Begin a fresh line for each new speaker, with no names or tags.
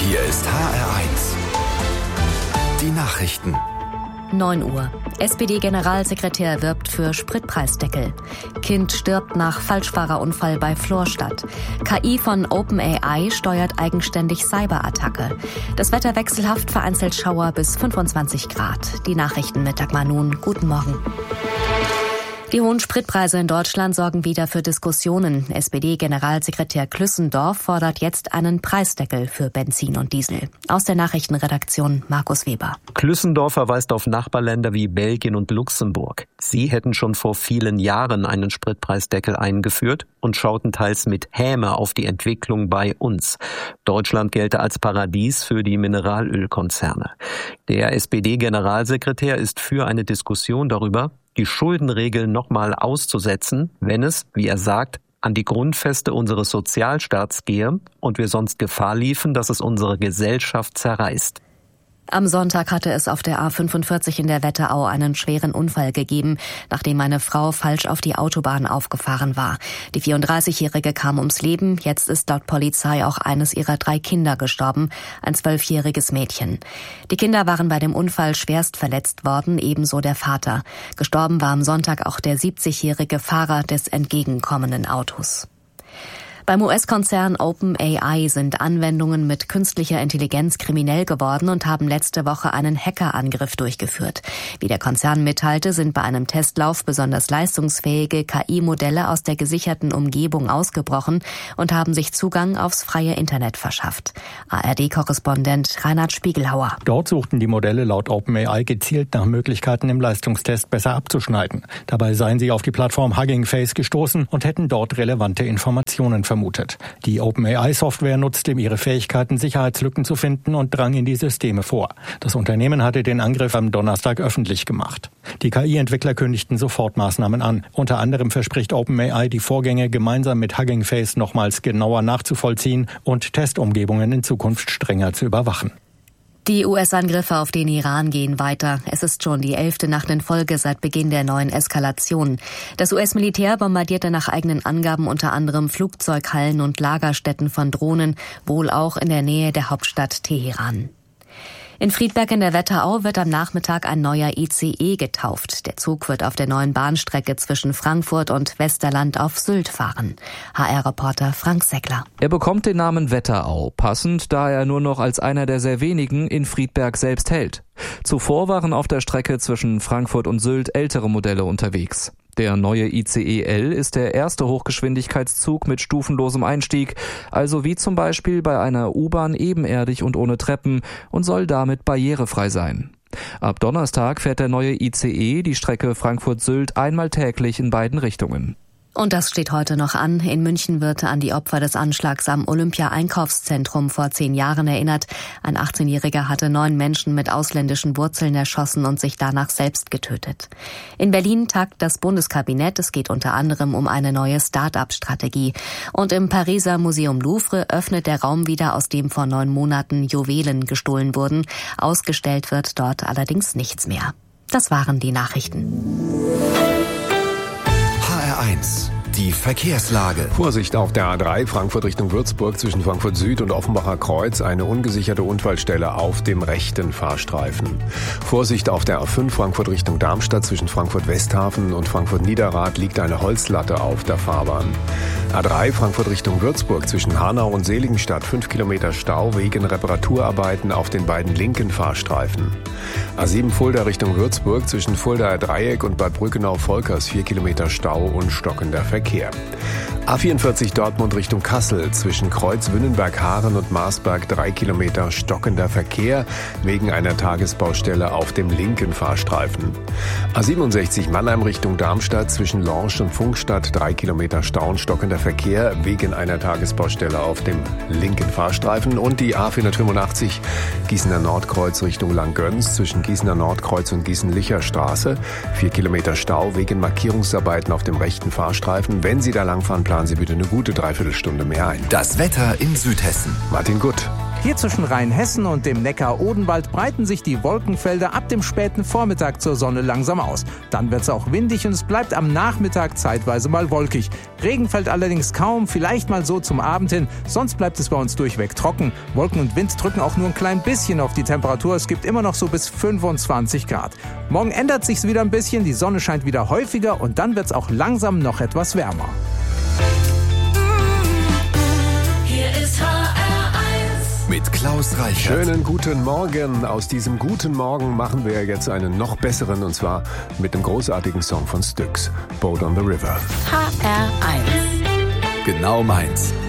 Hier ist HR1. Die Nachrichten.
9 Uhr. SPD-Generalsekretär wirbt für Spritpreisdeckel. Kind stirbt nach Falschfahrerunfall bei Florstadt. KI von OpenAI steuert eigenständig Cyberattacke. Das Wetter wechselhaft, vereinzelt Schauer bis 25 Grad. Die Nachrichten mit Dagmar Nun. Guten Morgen. Die hohen Spritpreise in Deutschland sorgen wieder für Diskussionen. SPD-Generalsekretär Klüssendorf fordert jetzt einen Preisdeckel für Benzin und Diesel. Aus der Nachrichtenredaktion Markus Weber.
Klüssendorf verweist auf Nachbarländer wie Belgien und Luxemburg. Sie hätten schon vor vielen Jahren einen Spritpreisdeckel eingeführt und schauten teils mit Häme auf die Entwicklung bei uns. Deutschland gelte als Paradies für die Mineralölkonzerne. Der SPD-Generalsekretär ist für eine Diskussion darüber, die Schuldenregeln nochmal auszusetzen, wenn es, wie er sagt, an die Grundfeste unseres Sozialstaats gehe und wir sonst Gefahr liefen, dass es unsere Gesellschaft zerreißt.
Am Sonntag hatte es auf der A45 in der Wetterau einen schweren Unfall gegeben, nachdem eine Frau falsch auf die Autobahn aufgefahren war. Die 34-Jährige kam ums Leben. Jetzt ist laut Polizei auch eines ihrer 3 Kinder gestorben, ein 12-jähriges Mädchen. Die Kinder waren bei dem Unfall schwerst verletzt worden, ebenso der Vater. Gestorben war am Sonntag auch der 70-jährige Fahrer des entgegenkommenden Autos. Beim US-Konzern OpenAI sind Anwendungen mit künstlicher Intelligenz kriminell geworden und haben letzte Woche einen Hackerangriff durchgeführt. Wie der Konzern mitteilte, sind bei einem Testlauf besonders leistungsfähige KI-Modelle aus der gesicherten Umgebung ausgebrochen und haben sich Zugang aufs freie Internet verschafft. ARD-Korrespondent Reinhard Spiegelhauer.
Dort suchten die Modelle laut OpenAI gezielt nach Möglichkeiten, im Leistungstest besser abzuschneiden. Dabei seien sie auf die Plattform Hugging Face gestoßen und hätten dort relevante Informationen vermutet. Die OpenAI-Software nutzte ihre Fähigkeiten, Sicherheitslücken zu finden und drang in die Systeme vor. Das Unternehmen hatte den Angriff am Donnerstag öffentlich gemacht. Die KI-Entwickler kündigten sofort Maßnahmen an. Unter anderem verspricht OpenAI, die Vorgänge gemeinsam mit Hugging Face nochmals genauer nachzuvollziehen und Testumgebungen in Zukunft strenger zu überwachen.
Die US-Angriffe auf den Iran gehen weiter. Es ist schon die 11. Nacht in Folge seit Beginn der neuen Eskalation. Das US-Militär bombardierte nach eigenen Angaben unter anderem Flugzeughallen und Lagerstätten von Drohnen, wohl auch in der Nähe der Hauptstadt Teheran. In Friedberg in der Wetterau wird am Nachmittag ein neuer ICE getauft. Der Zug wird auf der neuen Bahnstrecke zwischen Frankfurt und Westerland auf Sylt fahren. HR-Reporter Frank Seckler.
Er bekommt den Namen Wetterau, passend, da er nur noch als einer der sehr wenigen in Friedberg selbst hält. Zuvor waren auf der Strecke zwischen Frankfurt und Sylt ältere Modelle unterwegs. Der neue ICE L ist der erste Hochgeschwindigkeitszug mit stufenlosem Einstieg, also wie zum Beispiel bei einer U-Bahn ebenerdig und ohne Treppen und soll damit barrierefrei sein. Ab Donnerstag fährt der neue ICE die Strecke Frankfurt-Sylt einmal täglich in beiden Richtungen.
Und das steht heute noch an. In München wird an die Opfer des Anschlags am Olympia-Einkaufszentrum vor 10 Jahren erinnert. Ein 18-Jähriger hatte 9 Menschen mit ausländischen Wurzeln erschossen und sich danach selbst getötet. In Berlin tagt das Bundeskabinett. Es geht unter anderem um eine neue Start-up-Strategie. Und im Pariser Museum Louvre öffnet der Raum wieder, aus dem vor 9 Monaten Juwelen gestohlen wurden. Ausgestellt wird dort allerdings nichts mehr. Das waren die Nachrichten.
HR1, die Verkehrslage.
Vorsicht auf der A3 Frankfurt Richtung Würzburg zwischen Frankfurt Süd und Offenbacher Kreuz. Eine ungesicherte Unfallstelle auf dem rechten Fahrstreifen. Vorsicht auf der A5 Frankfurt Richtung Darmstadt zwischen Frankfurt Westhafen und Frankfurt Niederrad liegt eine Holzlatte auf der Fahrbahn. A3 Frankfurt Richtung Würzburg zwischen Hanau und Seligenstadt 5 Kilometer Stau wegen Reparaturarbeiten auf den beiden linken Fahrstreifen. A7 Fulda Richtung Würzburg zwischen Fuldaer Dreieck und Bad Brückenau-Volkers 4 Kilometer Stau und stockender Verkehr. A44 Dortmund Richtung Kassel zwischen Kreuz-Wünnenberg-Haaren und Marsberg 3 Kilometer stockender Verkehr wegen einer Tagesbaustelle auf dem linken Fahrstreifen. A67 Mannheim Richtung Darmstadt zwischen Lorsch und Funkstadt 3 Kilometer Stau und stockender Verkehr wegen einer Tagesbaustelle auf dem linken Fahrstreifen. Und die A485 Gießener Nordkreuz Richtung Langgöns zwischen Gießener Nordkreuz und Gießen-Licher Straße 4 Kilometer Stau wegen Markierungsarbeiten auf dem rechten Fahrstreifen. Wenn Sie da langfahren, planen Sie bitte eine gute Dreiviertelstunde mehr ein.
Das Wetter in Südhessen.
Martin Gutt.
Hier zwischen Rheinhessen und dem Neckar-Odenwald breiten sich die Wolkenfelder ab dem späten Vormittag zur Sonne langsam aus. Dann wird es auch windig und es bleibt am Nachmittag zeitweise mal wolkig. Regen fällt allerdings kaum, vielleicht mal so zum Abend hin. Sonst bleibt es bei uns durchweg trocken. Wolken und Wind drücken auch nur ein klein bisschen auf die Temperatur. Es gibt immer noch so bis 25 Grad. Morgen ändert sich's wieder ein bisschen, die Sonne scheint wieder häufiger und dann wird's auch langsam noch etwas wärmer.
Hier ist HR1 mit Klaus Reichert.
Schönen guten Morgen. Aus diesem guten Morgen machen wir jetzt einen noch besseren, und zwar mit dem großartigen Song von Styx, Boat on the River.
HR1. Genau meins.